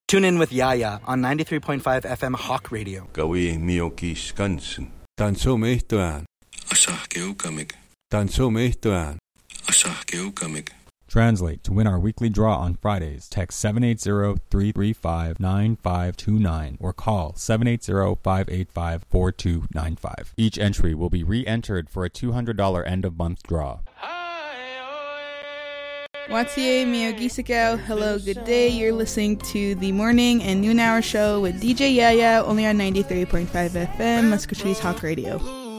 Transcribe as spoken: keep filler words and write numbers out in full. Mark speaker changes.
Speaker 1: Tune in with Yaya on ninety-three point five F M Hawk Radio.
Speaker 2: Gawi miyoki skansen.
Speaker 3: Tanso mehtoan.
Speaker 2: Asah geukamik.
Speaker 3: Tanso mehtoan.
Speaker 2: Asah geukamik.
Speaker 4: Translate. To win our weekly draw on Fridays, text seven eight zero, three three five, nine five two nine or call seven eight zero, five eight five, four two nine five. Each entry will be re-entered for a two hundred dollars end-of-month draw.
Speaker 5: Watie Miyogisakao, hello, good day. You're listening to the morning and noon hour show with D J Yaya, only on ninety-three point five F M, Muscatine Hawk Radio.